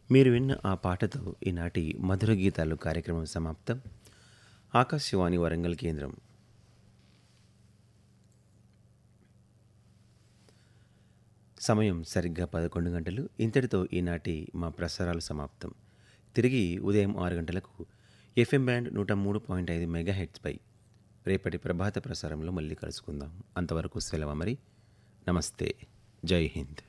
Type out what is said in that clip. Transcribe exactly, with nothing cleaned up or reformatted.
మీరు విన్న ఆ పాటతో ఈనాటి మధుర గీతాలు కార్యక్రమం సమాప్తం. ఆకాశవాణి వరంగల్ కేంద్రం. సమయం సరిగ్గా పదకొండు గంటలు. ఇంతటితో ఈనాటి మా ప్రసారాలు సమాప్తం. తిరిగి ఉదయం ఆరు గంటలకు ఎఫ్ఎం బ్యాండ్ నూట మూడు పాయింట్ ఐదు మెగా హెడ్స్పై రేపటి ప్రభాత ప్రసారంలో మళ్ళీ కలుసుకుందాం. అంతవరకు సెలవు మరి. నమస్తే. జై హింద్.